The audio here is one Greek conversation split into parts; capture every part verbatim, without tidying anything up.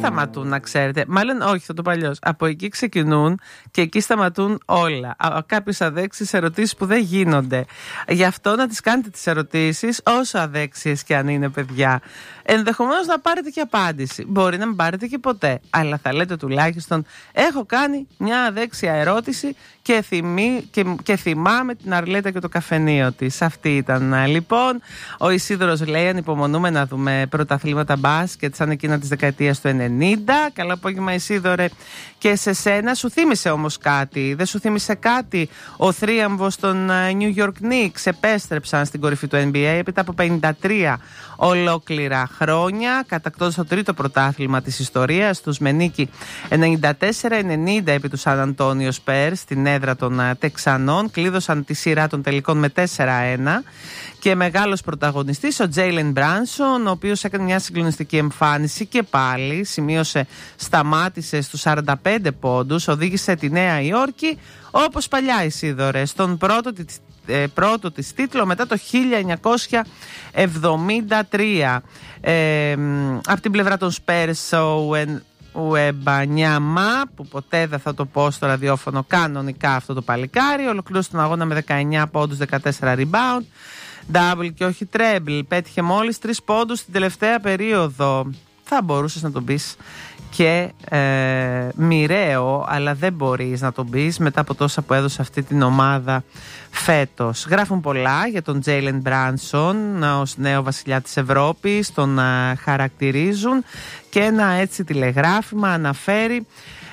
σταματούν, να ξέρετε. Μάλλον όχι, θα το πω αλλιώς. Από εκεί ξεκινούν και εκεί σταματούν όλα. Κάποιες αδέξιες ερωτήσεις που δεν γίνονται. Γι' αυτό να τις κάνετε τις ερωτήσεις, όσο αδέξιες και αν είναι, παιδιά. Ενδεχομένως να πάρετε και απάντηση. Μπορεί να μην πάρετε και ποτέ. Αλλά θα λέτε τουλάχιστον, έχω κάνει μια αδέξια ερώτηση και, θυμί, και, και θυμάμαι την Αρλέτα και το καφενείο της. Αυτή ήταν λοιπόν. Ο Ισίδωρος λέει: ανυπομονούμε να δούμε πρωταθλήματα μπάσκετ σαν εκείνα της δεκαετίας του ενενήντα. Καλό απόγευμα, Ισίδωρε. Και σε σένα, σου θύμισε όμως κάτι? Δεν σου θύμισε κάτι? Ο θρίαμβος των New York Knicks επέστρεψαν στην κορυφή του N B A έπειτα από πενήντα τρία ολόκληρα χρόνια, κατακτώντας το τρίτο πρωτάθλημα της ιστορίας τους με νίκη ενενήντα τέσσερα ενενήντα επί του San Antonio Spurs στην έδρα των Τεξανών. Κλείδωσαν τη σειρά των τελικών με τέσσερα ένα και μεγάλος πρωταγωνιστής ο Τζέιλεν Μπράνσον, ο οποίος έκανε μια συγκλονιστική εμφάνιση και πάλι σημείωσε, σταμάτησε στους σαράντα πέντε πόντους, οδήγησε τη Νέα Υόρκη όπως παλιά, Ισίδωρε, στον πρώτο της Ε, πρώτο της τίτλο μετά το χίλια εννιακόσια εβδομήντα τρία. Ε, από την πλευρά των Spurs, ο Ουεμπανιάμα, που ποτέ δεν θα το πω στο ραδιόφωνο κανονικά αυτό το παλικάρι, ολοκλήρωσε τον αγώνα με δεκαεννιά πόντους, δεκατέσσερα rebound, double και όχι treble. Πέτυχε μόλις τρεις πόντους στην τελευταία περίοδο. Θα μπορούσες να τον πεις και ε, μοιραίο, αλλά δεν μπορείς να τον πεις μετά από τόσα που έδωσε αυτή την ομάδα φέτος. Γράφουν πολλά για τον Τζέιλεν Μπράνσον ως νέο βασιλιά της Ευρώπης, τον α, χαρακτηρίζουν και ένα έτσι τηλεγράφημα αναφέρει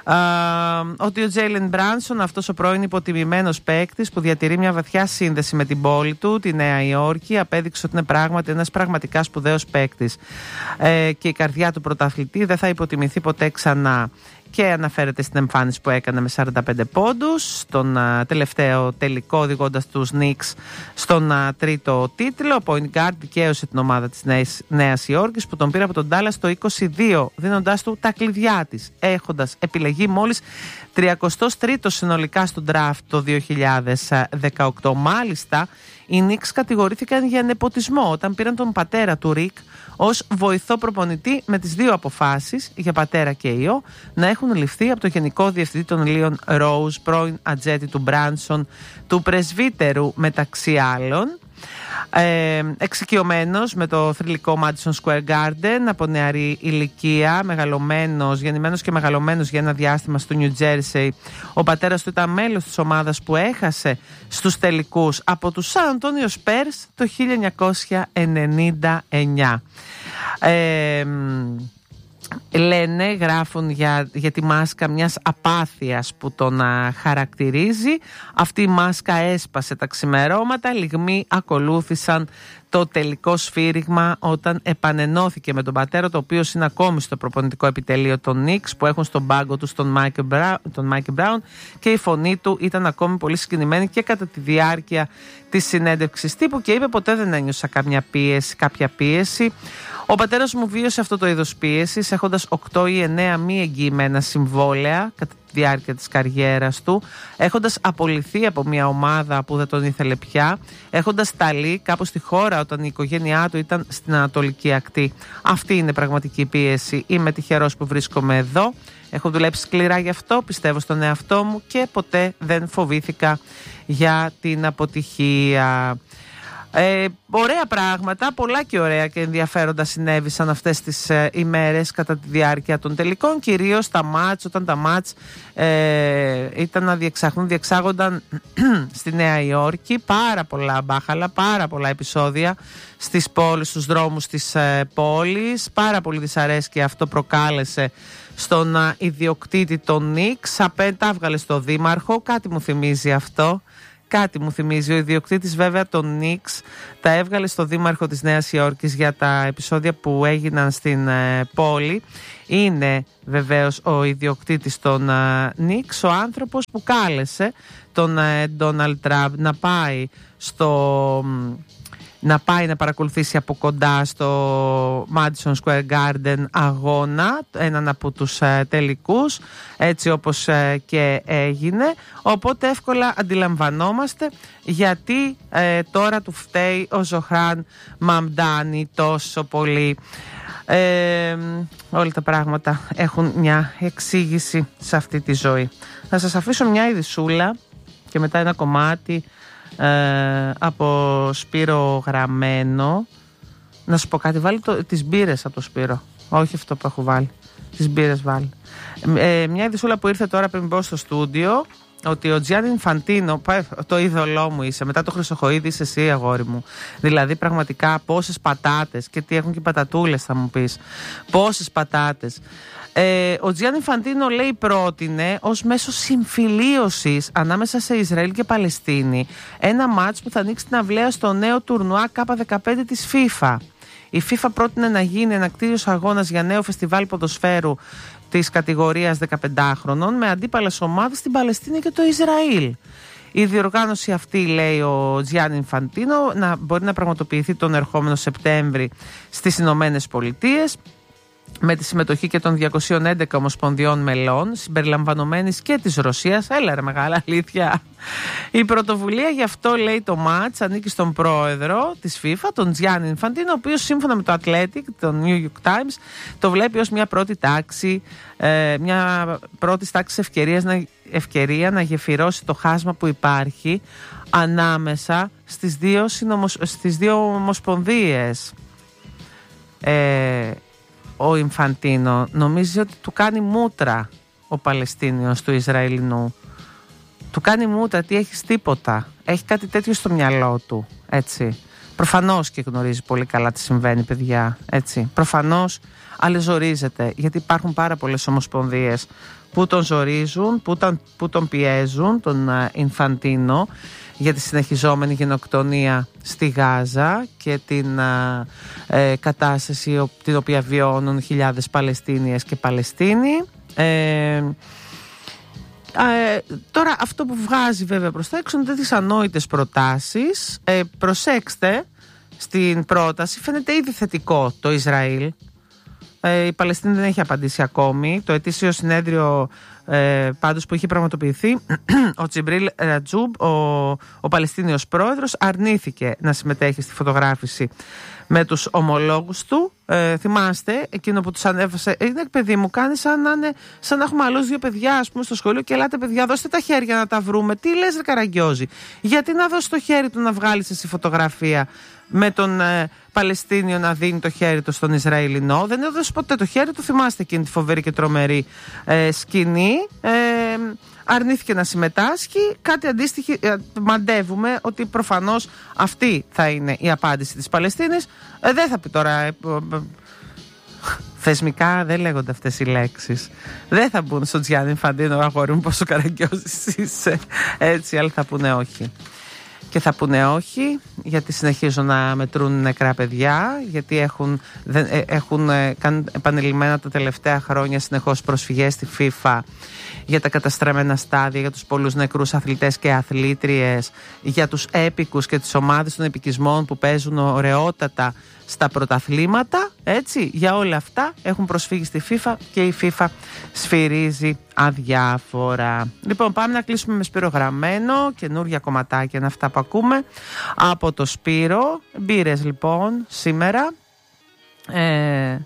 Uh, ότι ο Τζέιλεν Μπράνσον, αυτός ο πρώην υποτιμημένος παίκτης που διατηρεί μια βαθιά σύνδεση με την πόλη του, τη Νέα Υόρκη, απέδειξε ότι είναι πράγματι ένας πραγματικά σπουδαίος παίκτης ε, και η καρδιά του πρωταθλητή δεν θα υποτιμηθεί ποτέ ξανά. Και αναφέρεται στην εμφάνιση που έκανε με σαράντα πέντε πόντους στον uh, τελευταίο τελικό, οδηγώντας τους Knicks στον uh, τρίτο τίτλο. Ο point guard δικαίωσε την ομάδα της Νέας, Νέας Υόρκης που τον πήρε από τον Dallas το είκοσι δύο, δίνοντάς του τα κλειδιά της, έχοντας επιλεγεί μόλις τριακοστός τρίτος συνολικά στο draft το δύο χιλιάδες δεκαοκτώ. Μάλιστα, οι Knicks κατηγορήθηκαν για νεποτισμό όταν πήραν τον πατέρα του Rick ως βοηθό προπονητή, με τις δύο αποφάσεις για πατέρα και ιό να έχουν ληφθεί από το γενικό διευθυντή των Leon Rose, πρώην ατζέτη του Μπράνσον, του πρεσβύτερου μεταξύ άλλων. Ε, εξοικειωμένος με το θρυλικό Madison Square Garden από νεαρή ηλικία, μεγαλωμένος, γεννημένος και μεγαλωμένος για ένα διάστημα στο New Jersey, ο πατέρας του ήταν μέλος της ομάδας που έχασε στους τελικούς από τους San Antonio Spurs το χίλια εννιακόσια ενενήντα εννιά. Ε, Λένε, γράφουν για, για τη μάσκα μιας απάθειας που τον α, χαρακτηρίζει. Αυτή η μάσκα έσπασε τα ξημερώματα. Λιγμοί ακολούθησαν το τελικό σφύριγμα όταν επανενώθηκε με τον πατέρα, το οποίο είναι ακόμη στο προπονητικό επιτελείο των Knicks, που έχουν στον πάγκο του τον Mike Brown, και η φωνή του ήταν ακόμη πολύ συγκινημένη και κατά τη διάρκεια της συνέντευξης τύπου, και είπε: ποτέ δεν ένιωσα κάποια πίεση, κάποια πίεση. Ο πατέρας μου βίωσε αυτό το είδος πίεσης έχοντας οκτώ ή εννέα μη εγγυημένα συμβόλαια κατά τη διάρκεια της καριέρας του, έχοντας απολυθεί από μια ομάδα που δεν τον ήθελε πια, έχοντας ταλεί κάπου στη χώρα όταν η οικογένειά του ήταν στην Ανατολική Ακτή. Αυτή είναι πραγματική πίεση. Είμαι τυχερός που βρίσκομαι εδώ. Έχω δουλέψει σκληρά γι' αυτό, πιστεύω στον εαυτό μου και ποτέ δεν φοβήθηκα για την αποτυχία. Ε, ωραία πράγματα, πολλά και ωραία και ενδιαφέροντα συνέβησαν αυτές τις ε, ημέρες κατά τη διάρκεια των τελικών, κυρίως τα μάτς, όταν τα μάτς ε, ήταν να διεξαχθούν, διεξάγονταν στη Νέα Υόρκη, πάρα πολλά μπάχαλα, πάρα πολλά επεισόδια στις πόλεις, στους δρόμους της ε, πόλης, πάρα πολύ δυσαρέσκεια αυτό προκάλεσε στον ε, ιδιοκτήτη των Knicks, απέντα έβγαλε στο δήμαρχο, κάτι μου θυμίζει αυτό. Κάτι μου θυμίζει. Ο ιδιοκτήτης βέβαια των Knicks τα έβγαλε στο δήμαρχο της Νέας Υόρκης για τα επεισόδια που έγιναν στην ε, πόλη. Είναι βεβαίως ο ιδιοκτήτης των ε, Knicks, ο άνθρωπος που κάλεσε τον ε, Donald Trump να πάει στο... να πάει να παρακολουθήσει από κοντά στο Madison Square Garden αγώνα, έναν από τους ε, τελικούς, έτσι όπως ε, και έγινε. Οπότε εύκολα αντιλαμβανόμαστε γιατί ε, τώρα του φταίει ο Ζωχράν Μαμντάνι τόσο πολύ. Ε, όλα τα πράγματα έχουν μια εξήγηση σε αυτή τη ζωή. Θα σας αφήσω μια ειδισούλα και μετά ένα κομμάτι ε, από Σπύρο Γραμμένο. Να σου πω κάτι, βάλει το, τις μπύρες από το Σπύρο. Όχι αυτό που έχω βάλει. Τις μπύρες βάλει. Ε, μια ειδισούλα που ήρθε τώρα πριν μπω στο στούντιο, ότι ο Τζιάννι Ινφαντίνο, το είδωλό μου είσαι, μετά το Χρυσοχοΐδη είσαι εσύ αγόρι μου. Δηλαδή πραγματικά πόσες πατάτες, και τι έχουν και πατατούλες θα μου πεις, πόσες πατάτες. Ε, ο Τζιάννι Ινφαντίνο λέει πρότεινε ως μέσο συμφιλίωσης ανάμεσα σε Ισραήλ και Παλαιστίνη ένα μάτς που θα ανοίξει την αυλαία στο νέο τουρνουά κάπα δεκαπέντε της FIFA. Η FIFA πρότεινε να γίνει ένα κτίριος αγώνας για νέο φεστιβάλ ποδοσφαίρου της κατηγορίας δεκαπεντάχρονων με αντίπαλες ομάδες στην Παλαιστίνη και το Ισραήλ. Η διοργάνωση αυτή, λέει ο Τζιάννι Ινφαντίνο, να μπορεί να πραγματοποιηθεί τον ερχόμενο Σεπτέμβρη στις Ηνωμένες Πολιτείες, με τη συμμετοχή και των διακοσίων έντεκα ομοσπονδιών μελών, συμπεριλαμβανομένης και της Ρωσίας. Έλα ρε μεγάλα αλήθεια. Η πρωτοβουλία γι' αυτό, λέει, το μάτς ανήκει στον πρόεδρο της FIFA, τον Τζιάννι Ινφαντίνο, ο οποίος σύμφωνα με το Athletic, το New York Times, το βλέπει ως μια πρώτη τάξη, ε, μια πρώτη τάξη ευκαιρίας να, ευκαιρία να γεφυρώσει το χάσμα που υπάρχει ανάμεσα στις δύο, συνομοσ... στις δύο ομοσπονδίες. Ε, ο Ινφαντίνο νομίζει ότι του κάνει μούτρα ο Παλαιστίνιος του Ισραηλινού. Του κάνει μούτρα, τι έχεις τίποτα. Έχει κάτι τέτοιο στο μυαλό του, έτσι. Προφανώς και γνωρίζει πολύ καλά τι συμβαίνει, παιδιά, έτσι. Προφανώς αλεζορίζεται, γιατί υπάρχουν πάρα πολλές ομοσπονδίες που τον ζορίζουν, που τον, που τον πιέζουν, τον uh, Ινφαντίνο, για τη συνεχιζόμενη γενοκτονία στη Γάζα και την α, ε, κατάσταση την οποία βιώνουν χιλιάδες Παλαιστίνιες και Παλαιστίνοι. Ε, ε, τώρα αυτό που βγάζει βέβαια προς τα έξω είναι τέτοιες ανόητες προτάσεις. Ε, προσέξτε, στην πρόταση φαίνεται ήδη θετικό το Ισραήλ. Ε, η Παλαιστίνη δεν έχει απαντήσει ακόμη. Το ετήσιο συνέδριο ε, πάντως που είχε πραγματοποιηθεί, ο Τζιμπρίλ Ρατζούμπ, ο, ο Παλαιστίνιος πρόεδρος, αρνήθηκε να συμμετέχει στη φωτογράφηση με τους ομολόγους του. Ε, θυμάστε εκείνο που τους ανέβασε? Είναι, παιδί μου, κάνει σαν να, είναι, σαν να έχουμε άλλους δύο παιδιά, ας πούμε, στο σχολείο και ελάτε παιδιά, δώστε τα χέρια να τα βρούμε. Τι λες ρε Καραγκιόζη? Γιατί να δώσει το χέρι του να βγάλεις εσύ φωτογραφία με τον ε, Παλαιστίνιο να δίνει το χέρι του στον Ισραηλινό? Δεν έδωσε ποτέ το χέρι του. Θυμάστε εκείνη τη φοβερή και τρομερή ε, σκηνή. Ε, αρνήθηκε να συμμετάσχει. Κάτι αντίστοιχο ε, μαντεύουμε ότι προφανώς αυτή θα είναι η απάντηση της Παλαιστίνης. Ε, δεν θα πει τώρα ε, ε, θεσμικά δεν λέγονται αυτές οι λέξεις. Δεν θα μπουν στο Τζιάννι Ινφαντίνο, αγόρι μου, πόσο Καραγκιόζης είσαι, έτσι, αλλά θα πούνε όχι. Και θα πούνε όχι, γιατί συνεχίζουν να μετρούν νεκρά παιδιά, γιατί έχουν, έχουν κάνει επανειλημμένα τα τελευταία χρόνια συνεχώς προσφυγές στη FIFA για τα καταστραμμένα στάδια, για τους πολλούς νεκρούς αθλητές και αθλήτριες, για τους έπικους και τις ομάδες των επικισμών που παίζουν ωραιότατα στα πρωταθλήματα, έτσι. Για όλα αυτά έχουν προσφύγει στη FIFA και η FIFA σφυρίζει αδιάφορα. Λοιπόν, πάμε να κλείσουμε με Σπύρο Γραμμένο. Καινούργια κομματάκια είναι αυτά που ακούμε από το Σπύρο. Μπύρες λοιπόν σήμερα. Ε...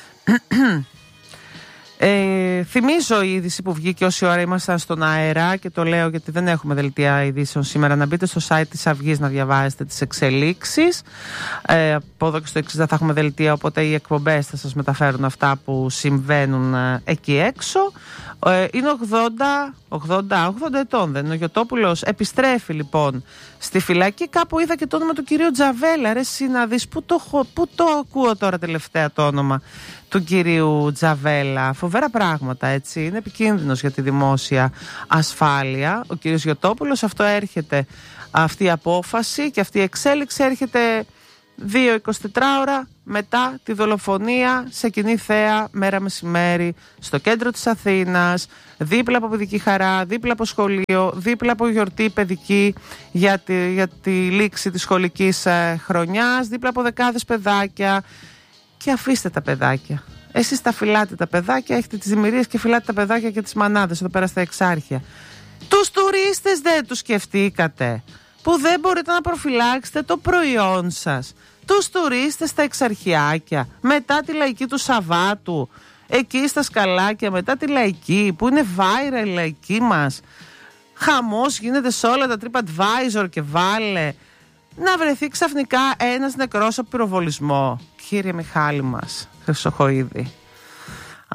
Ε, θυμίζω η είδηση που βγήκε όση ώρα ήμασταν στον αέρα, και το λέω γιατί δεν έχουμε δελτία ειδήσεων σήμερα, να μπείτε στο site της Αυγής να διαβάσετε τις εξελίξεις. Ε, από εδώ και στο εξής δεν θα έχουμε δελτία, οπότε οι εκπομπές θα σας μεταφέρουν αυτά που συμβαίνουν ε, εκεί έξω. Ε, είναι ογδόντα, ογδόντα, ογδόντα ετών, δεν είναι ο Γιωτόπουλος? Επιστρέφει λοιπόν στη φυλακή. Κάπου είδα και το όνομα του κυρίου Τζαβέλα. Ρε εσύ να δεις, πού το, πού το ακούω τώρα τελευταία το όνομα του κυρίου Τζαβέλα. Φοβερά πράγματα, έτσι. Είναι επικίνδυνος για τη δημόσια ασφάλεια ο κύριος Γιωτόπουλος. Αυτό έρχεται, αυτή η απόφαση και αυτή η εξέλιξη έρχεται δύο εικοσιτέσσερις ώρα μετά τη δολοφονία σε κοινή θέα μέρα μεσημέρι στο κέντρο της Αθήνας, δίπλα από παιδική χαρά, δίπλα από σχολείο, δίπλα από γιορτή παιδική για τη, για τη λήξη της σχολικής ε, χρονιάς, δίπλα από δεκάδες παιδάκια. Και αφήστε τα παιδάκια. Εσείς τα φυλάτε τα παιδάκια, έχετε τις δημιουργίες και φυλάτε τα παιδάκια και τις μανάδες εδώ πέρα στα Εξάρχεια. Τους τουρίστες δεν τους σκεφτήκατε, που δεν μπορείτε να προφυλάξετε το προϊόν σας? τους τουρίστες στα Εξαρχιάκια, μετά τη λαϊκή του Σαββάτου, εκεί στα Σκαλάκια, μετά τη λαϊκή που είναι viral η λαϊκή μας. Χαμός γίνεται σε όλα τα TripAdvisor και βάλε. Να βρεθεί ξαφνικά ένας νεκρός από πυροβολισμό. Κύριε Μιχάλη μας Χρυσοχοΐδη,